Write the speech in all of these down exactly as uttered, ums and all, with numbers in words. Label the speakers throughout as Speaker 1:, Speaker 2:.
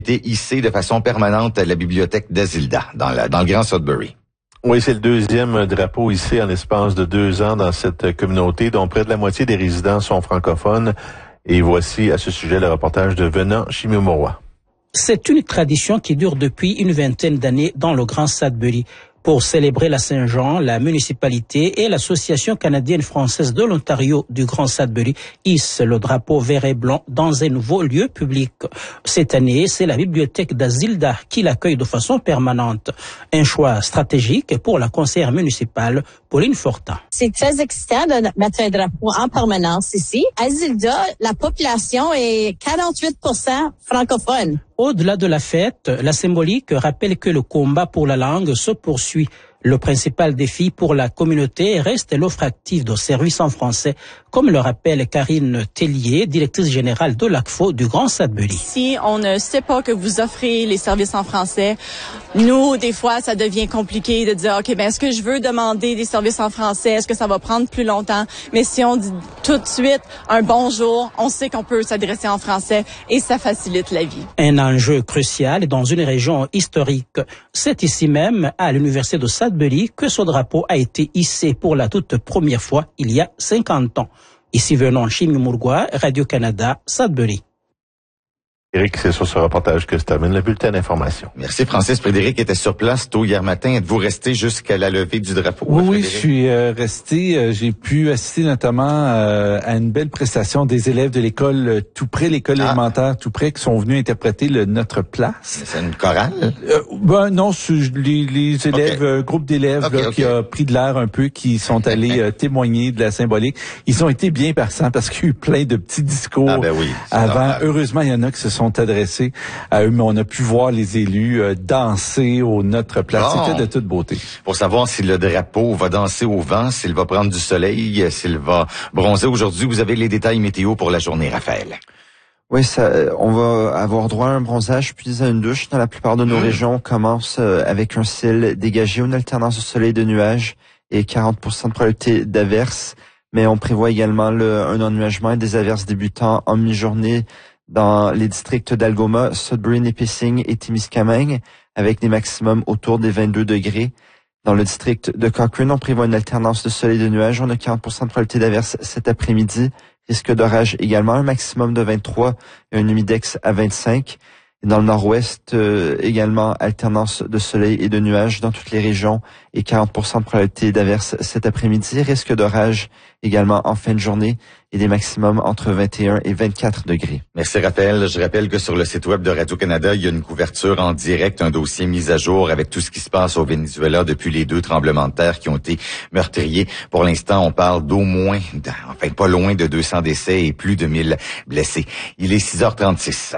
Speaker 1: été hissé de façon permanente à la bibliothèque d'Azilda, dans, la, dans le Grand Sudbury.
Speaker 2: Oui, c'est le deuxième drapeau ici en l'espace de deux ans dans cette communauté, dont près de la moitié des résidents sont francophones. Et voici à ce sujet le reportage de Venant Chimimoroa.
Speaker 3: C'est une tradition qui dure depuis une vingtaine d'années dans le Grand Sudbury. Pour célébrer la Saint-Jean, la municipalité et l'Association canadienne-française de l'Ontario du Grand Sudbury hissent le drapeau vert et blanc dans un nouveau lieu public. Cette année, c'est la bibliothèque d'Azilda qui l'accueille de façon permanente. Un choix stratégique pour la conseillère municipale Pauline Fortin.
Speaker 4: C'est très excitant de mettre un drapeau en permanence ici. À Azilda, la population est quarante-huit pour cent francophone.
Speaker 3: Au-delà de la fête, la symbolique rappelle que le combat pour la langue se poursuit. Le principal défi pour la communauté reste l'offre active de services en français, comme le rappelle Karine Tellier, directrice générale de l'A C F O du Grand Sudbury.
Speaker 5: Si on ne sait pas que vous offrez les services en français, nous, des fois, ça devient compliqué de dire, OK, ben est-ce que je veux demander des services en français? Est-ce que ça va prendre plus longtemps? Mais si on dit tout de suite un bonjour, on sait qu'on peut s'adresser en français et ça facilite la vie.
Speaker 3: Un enjeu crucial dans une région historique. C'est ici même, à l'Université de Sudbury, que ce drapeau a été hissé pour la toute première fois il y a cinquante ans. Ici Venant Chimimoroa, Radio-Canada, Sudbury.
Speaker 2: Éric, c'est sur ce reportage que se termine le bulletin d'information.
Speaker 1: Merci Francis. Frédéric était sur place tôt hier matin. Êtes-vous resté jusqu'à la levée du drapeau?
Speaker 6: Oui, oui, je suis euh, resté. Euh, j'ai pu assister notamment euh, à une belle prestation des élèves de l'école euh, tout près, l'école ah. élémentaire tout près, qui sont venus interpréter le Notre Place.
Speaker 1: C'est une chorale?
Speaker 6: Euh, ben non, les, les élèves, okay. euh, groupe d'élèves okay, là, okay. qui a pris de l'air un peu, qui sont allés euh, témoigner de la symbolique. Ils ont été bien passants parce qu'il y a eu plein de petits discours
Speaker 1: ah, ben oui,
Speaker 6: avant.
Speaker 1: Normal.
Speaker 6: Heureusement, il y en a qui se sont adressés à eux, mais on a pu voir les élus euh, danser au Notre Place. Bon. C'était de toute beauté.
Speaker 1: Pour savoir si le drapeau va danser au vent, s'il va prendre du soleil, s'il va bronzer aujourd'hui, vous avez les détails météo pour la journée, Raphaël.
Speaker 7: Oui, ça, on va avoir droit à un bronzage puis à une douche dans la plupart de nos mmh. régions. On commence euh, avec un ciel dégagé, une alternance de soleil et de nuages et quarante pour cent de probabilité d'averses. Mais on prévoit également le, un ennuagement et des averses débutant en mi-journée dans les districts d'Algoma, Sudbury, Nipissing et Témiscamingue, avec des maximums autour des vingt-deux degrés. Dans le district de Cochrane, on prévoit une alternance de soleil et de nuages. On a quarante pour cent de probabilité d'averse cet après-midi. Risque d'orage également, un maximum de vingt-trois et un humidex à vingt-cinq. Et dans le nord-ouest, euh, également, alternance de soleil et de nuages dans toutes les régions et quarante pour cent de probabilité d'averse cet après-midi. Risque d'orage également en fin de journée et des maximums entre vingt et un et vingt-quatre degrés.
Speaker 1: Merci Raphaël. Je rappelle que sur le site web de Radio-Canada, il y a une couverture en direct, un dossier mis à jour avec tout ce qui se passe au Venezuela depuis les deux tremblements de terre qui ont été meurtriers. Pour l'instant, on parle d'au moins, enfin pas loin de deux cents décès et plus de mille blessés. Il est six heures trente-six.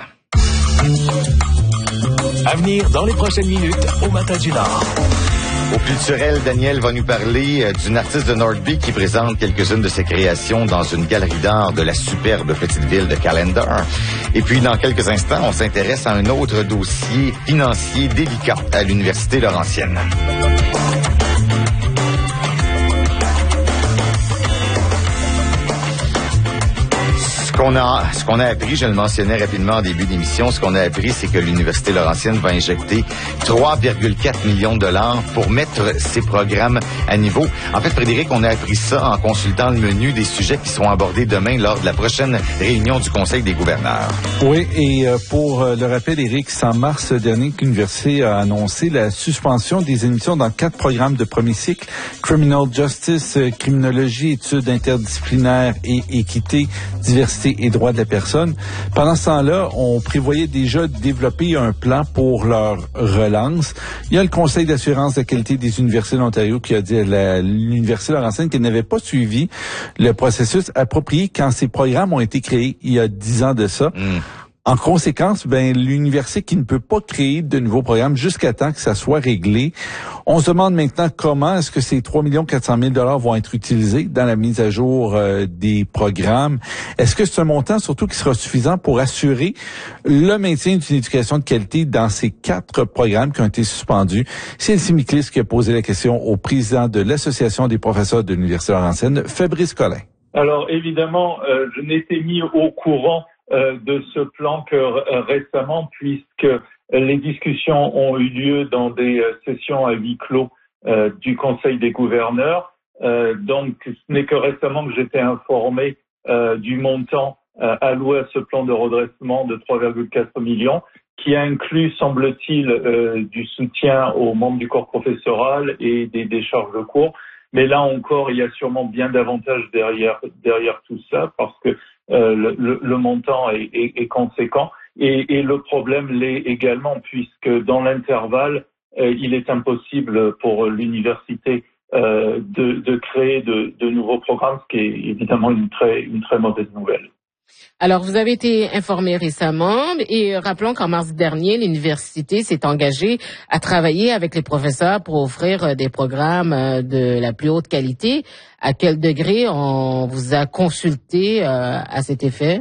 Speaker 8: À venir dans les prochaines minutes au Matin du Nord.
Speaker 1: Au culturel, Daniel va nous parler d'une artiste de Northby qui présente quelques-unes de ses créations dans une galerie d'art de la superbe petite ville de Callander. Et puis, dans quelques instants, on s'intéresse à un autre dossier financier délicat à l'Université Laurentienne. Ce qu'on a, ce qu'on a appris, je le mentionnais rapidement en début d'émission, ce qu'on a appris, c'est que l'Université Laurentienne va injecter trois virgule quatre millions de dollars pour mettre ses programmes à niveau. En fait, Frédéric, on a appris ça en consultant le menu des sujets qui seront abordés demain lors de la prochaine réunion du Conseil des gouverneurs.
Speaker 6: Oui, et pour le rappel, Éric, c'est en mars dernier que l'Université a annoncé la suspension des admissions dans quatre programmes de premier cycle, Criminal Justice, Criminologie, Études interdisciplinaires et Équité, Diversité et droits de la personne. Pendant ce temps-là, on prévoyait déjà de développer un plan pour leur relance. Il y a le Conseil d'assurance de la qualité des universités de l'Ontario qui a dit à l'Université Laurentienne qu'elle n'avait pas suivi le processus approprié quand ces programmes ont été créés il y a dix ans de ça. Mmh. En conséquence, ben l'université qui ne peut pas créer de nouveaux programmes jusqu'à temps que ça soit réglé. On se demande maintenant comment est-ce que ces trois millions quatre cent mille dollars vont être utilisés dans la mise à jour euh, des programmes. Est-ce que c'est un montant surtout qui sera suffisant pour assurer le maintien d'une éducation de qualité dans ces quatre programmes qui ont été suspendus? C'est Elsie Miklis qui a posé la question au président de l'Association des professeurs de l'Université Laurentienne, Fabrice Collin.
Speaker 9: Alors évidemment, euh, je n'ai été mis au courant euh, de ce plan que euh, récemment, puisque les discussions ont eu lieu dans des euh, sessions à huis clos euh, du Conseil des gouverneurs. Euh, donc, ce n'est que récemment que j'étais informé euh, du montant euh, alloué à ce plan de redressement de trois virgule quatre millions, qui inclut, semble-t-il, euh, du soutien aux membres du corps professoral et des décharges de cours. Mais là encore, il y a sûrement bien davantage derrière derrière tout ça, parce que euh, le, le, le montant est, est, est conséquent. Et, et le problème l'est également, puisque dans l'intervalle, euh, il est impossible pour l'université euh, de, de créer de, de nouveaux programmes, ce qui est évidemment une très une très mauvaise nouvelle.
Speaker 10: Alors, vous avez été informé récemment et rappelons qu'en mars dernier, l'université s'est engagée à travailler avec les professeurs pour offrir des programmes de la plus haute qualité. À quel degré on vous a consulté euh, à cet effet?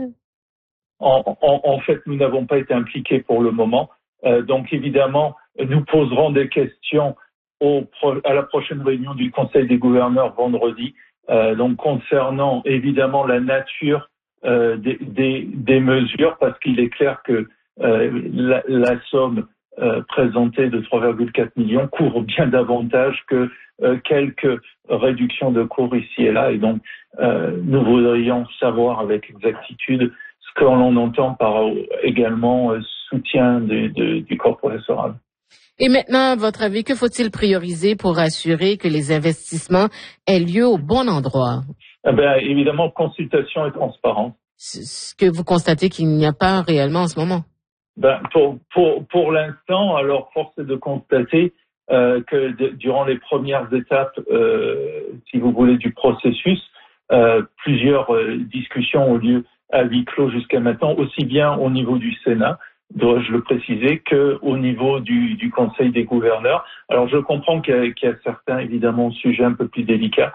Speaker 9: En, en, en fait, nous n'avons pas été impliqués pour le moment. Euh, donc, évidemment, nous poserons des questions au, à la prochaine réunion du Conseil des gouverneurs vendredi. Euh, donc, concernant évidemment la nature Euh, des, des, des mesures, parce qu'il est clair que euh, la, la somme euh, présentée de trois virgule quatre millions couvre bien davantage que euh, quelques réductions de cours ici et là. Et donc, euh, nous voudrions savoir avec exactitude ce que l'on entend par euh, également euh, soutien de, de, du corps professoral.
Speaker 10: Et maintenant, à votre avis, que faut-il prioriser pour assurer que les investissements aient lieu au bon endroit?
Speaker 9: Eh bien, évidemment, consultation et transparence.
Speaker 10: Ce que vous constatez qu'il n'y a pas réellement en ce moment?
Speaker 9: Ben, pour pour pour l'instant, alors force est de constater euh, que de, durant les premières étapes, euh, si vous voulez, du processus, euh, plusieurs euh, discussions ont lieu à huis clos jusqu'à maintenant, aussi bien au niveau du Sénat, dois-je le préciser, que au niveau du, du Conseil des gouverneurs. Alors, je comprends qu'il y a, qu'il y a certains, évidemment, sujets un peu plus délicats.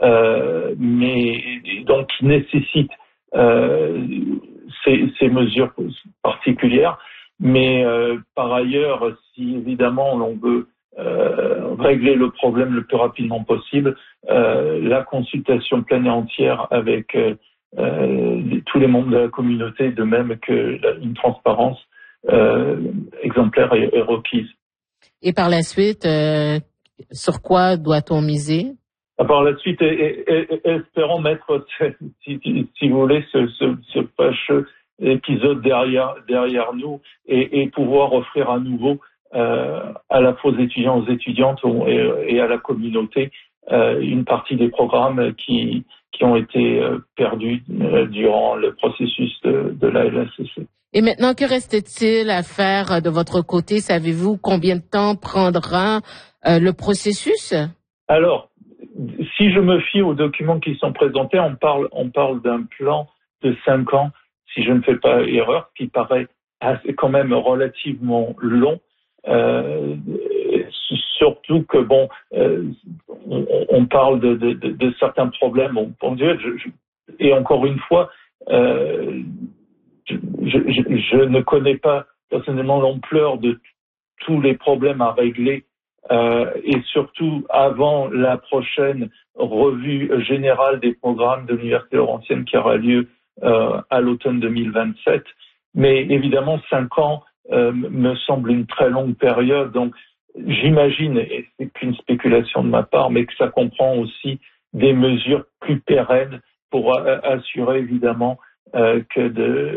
Speaker 9: Euh, mais donc qui nécessite euh, ces, ces mesures particulières. Mais euh, par ailleurs, si évidemment l'on veut euh, régler le problème le plus rapidement possible, euh, la consultation pleine et entière avec euh, euh, tous les membres de la communauté, de même que la, une transparence euh, exemplaire est, est requise.
Speaker 10: Et par la suite, euh, sur quoi doit-on miser?
Speaker 9: Par la suite, et, et, et, espérons mettre, si, si, si vous voulez, ce, ce, ce fâcheux épisode derrière, derrière nous et, et pouvoir offrir à nouveau euh, à la fois aux étudiants, aux étudiantes et, et à la communauté euh, une partie des programmes qui, qui ont été euh, perdus euh, durant le processus de, de la L A C C.
Speaker 10: Et maintenant, que reste-t-il à faire de votre côté? Savez-vous combien de temps prendra euh, le processus? Alors,
Speaker 9: si je me fie aux documents qui sont présentés, on parle, on parle d'un plan de cinq ans, si je ne fais pas erreur, qui paraît assez, quand même relativement long. Euh, surtout que bon, euh, on, on parle de, de, de, de certains problèmes ponctuels. Je, je, et encore une fois, euh, je, je, je ne connais pas personnellement l'ampleur de tous les problèmes à régler. Euh, et surtout avant la prochaine revue générale des programmes de l'Université Laurentienne qui aura lieu euh, à l'automne deux mille vingt-sept. Mais évidemment, cinq ans euh, me semble une très longue période. Donc, j'imagine, et c'est qu'une spéculation de ma part, mais que ça comprend aussi des mesures plus pérennes pour euh, assurer évidemment euh, que de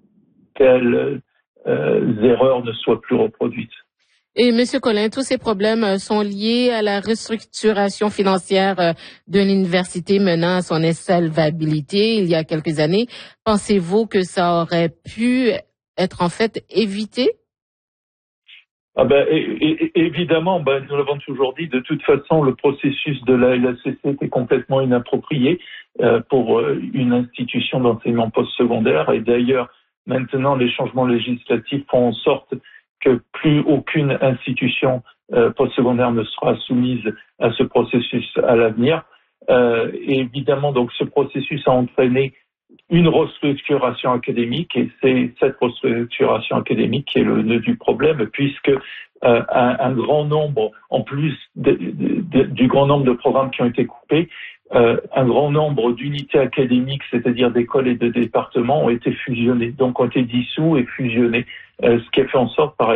Speaker 9: telles euh, erreurs ne soient plus reproduites.
Speaker 10: Et Monsieur Collin, tous ces problèmes sont liés à la restructuration financière de l'université menant à son insolvabilité il y a quelques années. Pensez-vous que ça aurait pu être en fait évité?
Speaker 9: Ah ben, et, et, évidemment, ben, nous l'avons toujours dit, de toute façon, le processus de la L A C C était complètement inapproprié euh, pour euh, une institution d'enseignement postsecondaire. Et d'ailleurs, maintenant, les changements législatifs font en sorte que plus aucune institution euh, postsecondaire ne sera soumise à ce processus à l'avenir. Euh, et évidemment, donc, ce processus a entraîné une restructuration académique, et c'est cette restructuration académique qui est le nœud du problème, puisque euh, un, un grand nombre, en plus de, de, de, du grand nombre de programmes qui ont été coupés, euh, un grand nombre d'unités académiques, c'est-à-dire d'écoles et de départements, ont été fusionnés, donc ont été dissous et fusionnés, euh, ce qui a fait en sorte, par